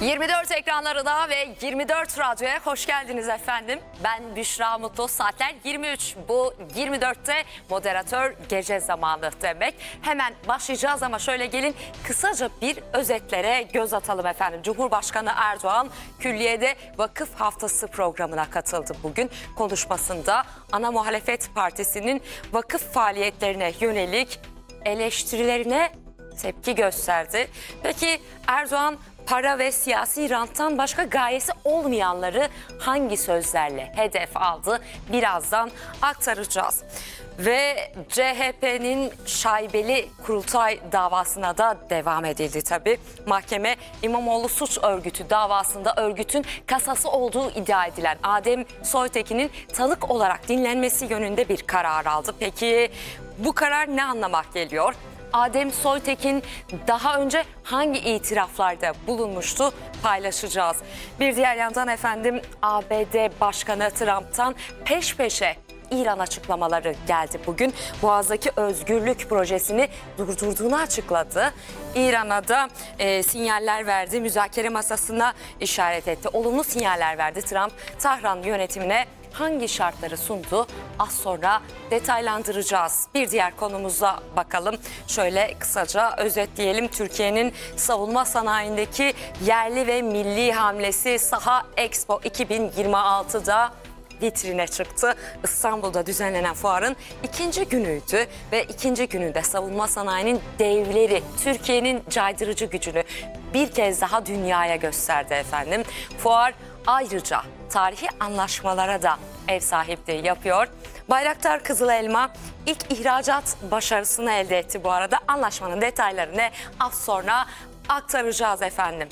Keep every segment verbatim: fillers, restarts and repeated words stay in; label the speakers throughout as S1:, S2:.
S1: yirmi dört ekranlarına ve yirmi dört radyoya hoş geldiniz efendim. Ben Büşra Mutlu. Saatler yirmi üç. Bu yirmi dörtte moderatör gece zamanı demek. Hemen başlayacağız ama şöyle gelin kısaca bir özetlere göz atalım efendim. Cumhurbaşkanı Erdoğan Külliye'de Vakıf Haftası programına katıldı bugün. Konuşmasında ana muhalefet partisinin vakıf faaliyetlerine yönelik eleştirilerine tepki gösterdi. Peki Erdoğan para ve siyasi ranttan başka gayesi olmayanları hangi sözlerle hedef aldı? Birazdan aktaracağız. Ve C H P'nin şaibeli kurultay davasına da devam edildi tabii. Mahkeme İmamoğlu suç örgütü davasında örgütün kasası olduğu iddia edilen Adem Soytekin'in tanık olarak dinlenmesi yönünde bir karar aldı. Peki bu karar ne anlamak geliyor? Adem Soytekin daha önce hangi itiraflarda bulunmuştu paylaşacağız. Bir diğer yandan efendim A B D Başkanı Trump'tan peş peşe İran açıklamaları geldi bugün. Boğaz'daki özgürlük projesini durdurduğunu açıkladı. İran'a da e, sinyaller verdi, müzakere masasına işaret etti. Olumlu sinyaller verdi Trump. Tahran yönetimine hangi şartları sundu? Az sonra detaylandıracağız. Bir diğer konumuza bakalım. Şöyle kısaca özetleyelim. Türkiye'nin savunma sanayindeki yerli ve milli hamlesi Saha Expo iki bin yirmi altıda vitrine çıktı. İstanbul'da düzenlenen fuarın ikinci günüydü ve ikinci gününde savunma sanayinin devleri Türkiye'nin caydırıcı gücünü bir kez daha dünyaya gösterdi efendim. Fuar ayrıca tarihi anlaşmalara da ev sahipliği yapıyor. Bayraktar Kızılelma ilk ihracat başarısını elde etti bu arada. Anlaşmanın detaylarını az sonra aktaracağız efendim.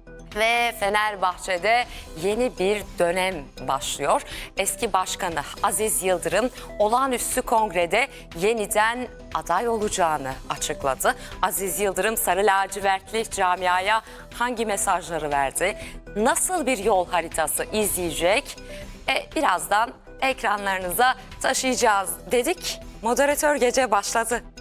S1: Ve Fenerbahçe'de yeni bir dönem başlıyor. Eski başkanı Aziz Yıldırım olağanüstü kongrede yeniden aday olacağını açıkladı. Aziz Yıldırım sarı lacivertli camiaya hangi mesajları verdi? Nasıl bir yol haritası izleyecek? E, birazdan ekranlarınıza taşıyacağız dedik. Moderatör gece başladı.